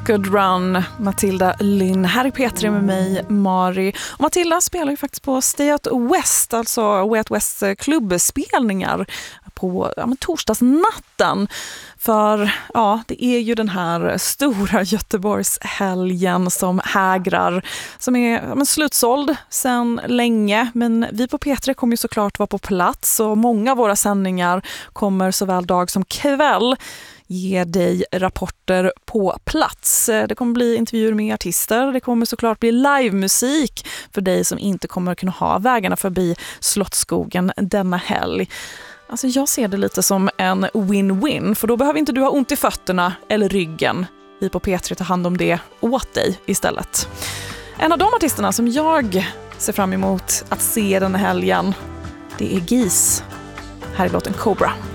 Good Run, Matilda Lynn. Här är P3 med mig, Mari. Och Matilda spelar ju faktiskt på Stay Out West, alltså Way Out West klubbspelningar på torsdagsnatten. För det är ju den här stora Göteborgshelgen som hägrar, som är slutsåld sedan länge. Men vi på P3 kommer ju såklart vara på plats, och många av våra sändningar kommer såväl dag som kväll ge dig rapporter på plats. Det kommer bli intervjuer med artister. Det kommer såklart bli livemusik för dig som inte kommer kunna ha vägarna förbi Slottsskogen denna helg. Alltså jag ser det lite som en win-win, för då behöver inte du ha ont i fötterna eller ryggen. Vi på P3 tar hand om det åt dig istället. En av de artisterna som jag ser fram emot att se den här helgen, det är GIS. Här är låten Cobra.